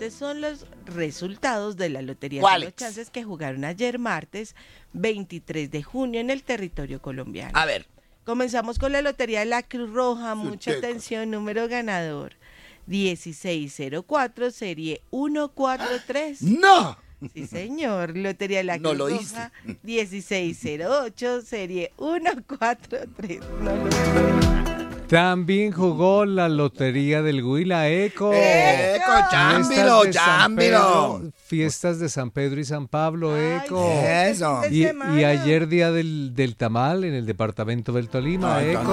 siguientes son los resultados de la Lotería de ¿Cuáles? los Chances que jugaron ayer martes 23 de junio en el territorio colombiano. A ver. Comenzamos con la Lotería de la Cruz Roja, mucha Teco. atención, número ganador 1604, serie 143. ¡No! Sí, señor. Lotería de la No Cruz lo Roja 1608, serie 143. No lo hice. También jugó la Lotería del Huila Eco. ¡Eco, chámbilo, chámbilo! Fiestas de San Pedro y San Pablo, Ay, Eco. Eso. este fin de Y semana. ayer día del tamal en el departamento del Tolima, Ay, Eco.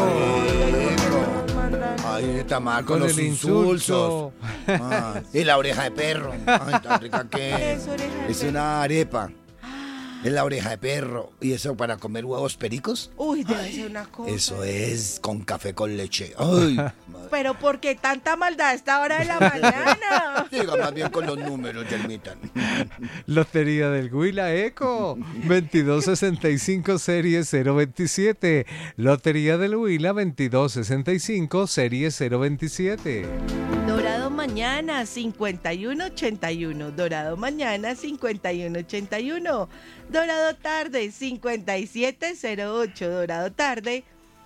Ay, tamal Con con los el insulsos. insulso. Ah, y la oreja de perro. Ay, tan rica que ¿Qué es oreja de es perro? una arepa. Es la oreja de perro. ¿Y eso para comer huevos pericos? Uy, debe ser una cosa. Eso es con café con leche. Ay, madre. Pero ¿por qué tanta maldad a esta hora de la mañana? Diga más bien con los números, Yermitan. Lotería del Huila Eco, 2265 serie 027. Lotería del Huila 2265 serie 027. Dorado mañana 5181. Dorado mañana 5181. Dorado tarde 5708. Dorado tarde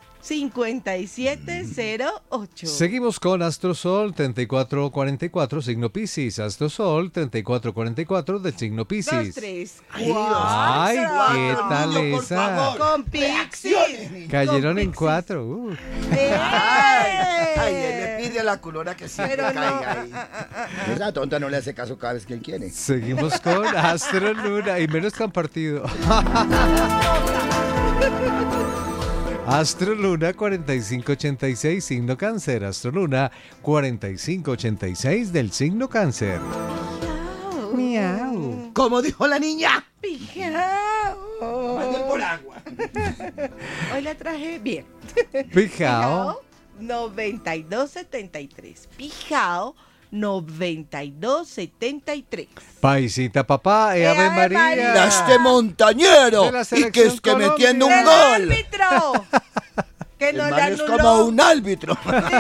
5708. Seguimos con Astrosol 3444, signo Piscis. Astrosol 3444 del signo 2, Piscis. 3, Ay, ¿qué tal Niño, por esa? favor. Con Pixis. Cayeron en Pixis. 4. Ay, él le pide a la culona que siempre Pero no. caiga ahí. Esa tonta no le hace caso cada vez que él quiere. Seguimos con Astro Luna y menos que han partido. Astro Luna 4586, signo Cáncer. Astro Luna 4586 del signo Cáncer. Miau. ¿Cómo dijo la niña? Pijao. Manden por agua. Hoy la traje bien. Pijao. 9273. Pijao 9273. Paisita papá, ¡Ave Ave María! María. Mira este montañero. De la Y que selección es que Colombia. metiendo un ¡El gol. árbitro! Que El nos man le es anuló. como un árbitro.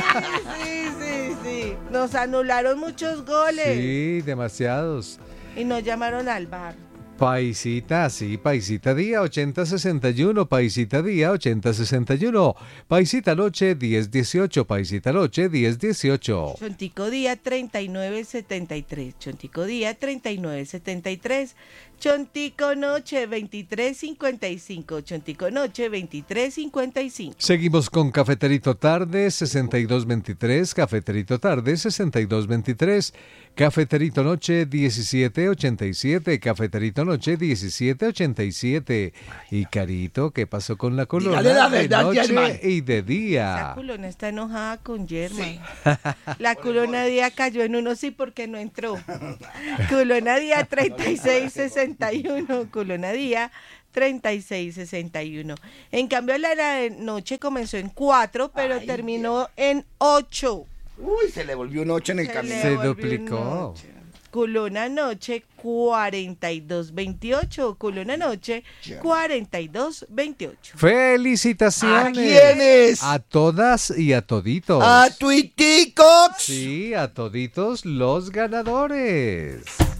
Sí. Nos anularon muchos goles. Sí, demasiados. Y nos llamaron al bar. Paisita, sí, Paisita día 8061, Paisita día 8061, Paisita noche 1018, Paisita noche 1018. Chontico día 3973. Chontico día 3973. Chontico noche 2355. Chontico noche 2355. Seguimos con Cafeterito Tarde 6223, Cafeterito Tarde 6223, Cafeterito Noche 1787, Cafeterito Noche 1787. Y Carito, ¿qué pasó con la colona? Dígale la de verdad, noche Germán. y de Esa día. culona está enojada con Germán. La culona día cayó en uno sí porque no entró. Culona día 3661. Culona día 3661. En cambio la de noche comenzó en 4, pero Ay, terminó en 8. Uy, se le volvió un 8 en el camino. Se volvió duplicó. noche. Culona noche 4228. Culona noche 4228. Felicitaciones. ¿A quiénes? A todas y a toditos. ¡A tuiticos! Sí, a toditos los ganadores.